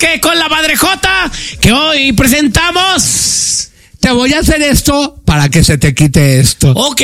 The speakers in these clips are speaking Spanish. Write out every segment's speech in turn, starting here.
que con la madrejota que hoy presentamos. Te voy a hacer esto para que se te quite esto. Ok,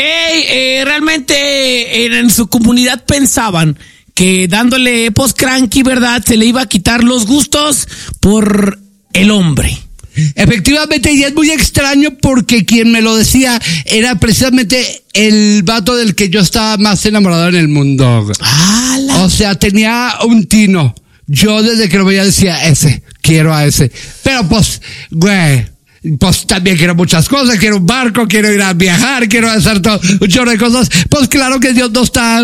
realmente en su comunidad pensaban que dándole post-cranky, ¿verdad? Se le iba a quitar los gustos por el hombre. Efectivamente, y es muy extraño porque quien me lo decía era precisamente el vato del que yo estaba más enamorado en el mundo. O sea, tenía un tino. Yo desde que lo veía decía, quiero a ese. Pero pues, güey, pues también quiero muchas cosas, quiero un barco, quiero ir a viajar, quiero hacer todo un chorro de cosas. Pues claro que Dios no está,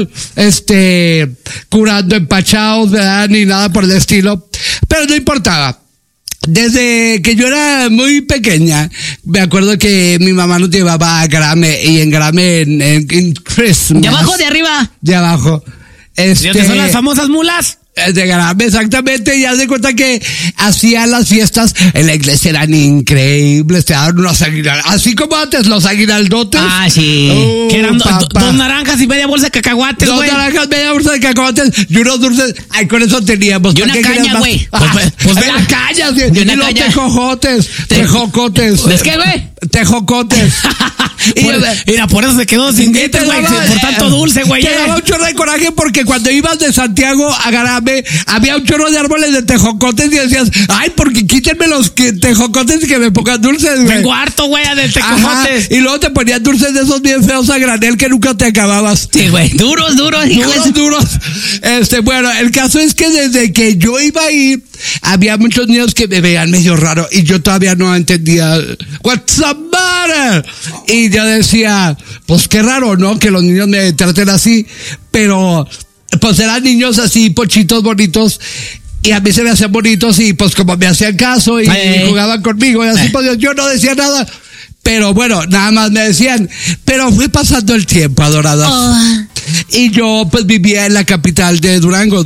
curando empachados, ¿verdad? Ni nada por el estilo. Pero no importaba. Desde que yo era muy pequeña, me acuerdo que mi mamá nos llevaba a Grame, y en Grame, en Christmas. ¿De abajo o de arriba? De abajo. ¿De dónde son las famosas mulas? De Grame, exactamente, y haz de cuenta que hacían las fiestas en la iglesia, eran increíbles, te daban unos aguinaldos, así como antes, los aguinaldotes. Ah, sí. Que eran dos naranjas y media bolsa de cacahuates, güey. 2 naranjas, media bolsa de cacahuates y unos dulces. Ay, con eso teníamos. Y una caña, güey. Pues ve la caña, sí. Y los tejocotes. ¿Es qué, güey? Tejocotes. Mira, por eso se quedó sin dientes, güey, por tanto dulce, güey. Te daba un chorro de coraje porque cuando ibas de Santiago a Grame, había un chorro de árboles de tejocotes y decías, ay, porque quítenme los tejocotes y que me pongan dulces, güey. Vengo harto, güey, de tejocotes. Y luego te ponían dulces de esos bien feos a granel que nunca te acababas. Sí, güey, duros. Duros. Bueno, el caso es que desde que yo iba ahí, había muchos niños que me veían medio raro y yo todavía no entendía, what's the matter? Y yo decía, pues qué raro, ¿no? Que los niños me traten así, pero pues eran niños así, pochitos bonitos, y a mí se me hacían bonitos y pues como me hacían caso y jugaban conmigo y así, pues yo no decía nada. Pero bueno, nada más me decían, pero fue pasando el tiempo, adoradas. Y yo pues vivía en la capital de Durango,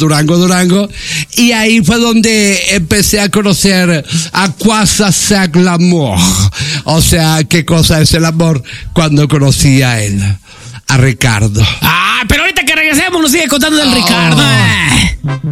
y ahí fue donde empecé a conocer a quoi ça sert l'amour. O sea, qué cosa es el amor, cuando conocí a él, a Ricardo. Pero ahorita que regresemos nos sigue contando del Ricardo.